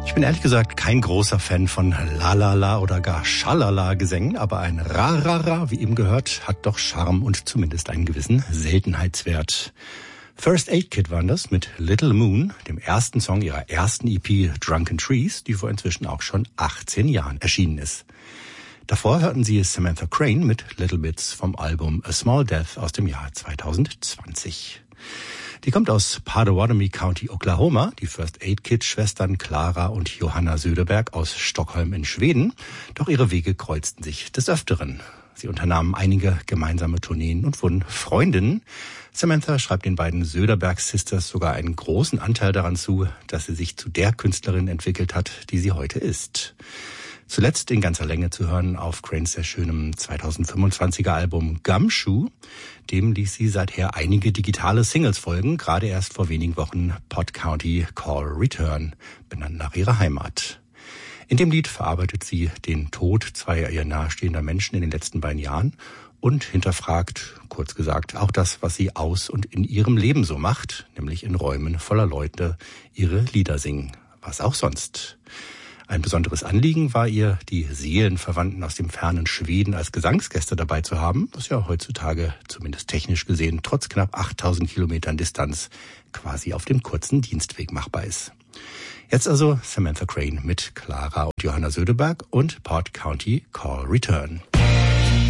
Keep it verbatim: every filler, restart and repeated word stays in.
Ich bin ehrlich gesagt kein großer Fan von La-La-La oder gar Schalala-Gesängen, aber ein Ra-Ra-Ra, wie eben gehört, hat doch Charme und zumindest einen gewissen Seltenheitswert. First Aid Kit waren das mit Little Moon, dem ersten Song ihrer ersten E P Drunken Trees, die vor inzwischen auch schon achtzehn Jahren erschienen ist. Davor hörten Sie Samantha Crane mit Little Bits vom Album A Small Death aus dem Jahr zweitausendzwanzig. Die kommt aus Potawatomi County, Oklahoma, die First Aid Kit-Schwestern Clara und Johanna Söderberg aus Stockholm in Schweden. Doch ihre Wege kreuzten sich des Öfteren. Sie unternahmen einige gemeinsame Tourneen und wurden Freundinnen. Samantha schreibt den beiden Söderberg-Sisters sogar einen großen Anteil daran zu, dass sie sich zu der Künstlerin entwickelt hat, die sie heute ist. Zuletzt in ganzer Länge zu hören auf Cranes sehr schönem zweitausendfünfundzwanziger Album Gumshoe. Dem ließ sie seither einige digitale Singles folgen, gerade erst vor wenigen Wochen Pot County Call Return, benannt nach ihrer Heimat. In dem Lied verarbeitet sie den Tod zweier ihr nahestehender Menschen in den letzten beiden Jahren und hinterfragt, kurz gesagt, auch das, was sie aus und in ihrem Leben so macht, nämlich in Räumen voller Leute ihre Lieder singen, was auch sonst. Ein besonderes Anliegen war ihr, die Seelenverwandten aus dem fernen Schweden als Gesangsgäste dabei zu haben, was ja heutzutage, zumindest technisch gesehen, trotz knapp achttausend Kilometern Distanz quasi auf dem kurzen Dienstweg machbar ist. Jetzt also Samantha Crane mit Clara und Johanna Söderberg und Pot County Call Return.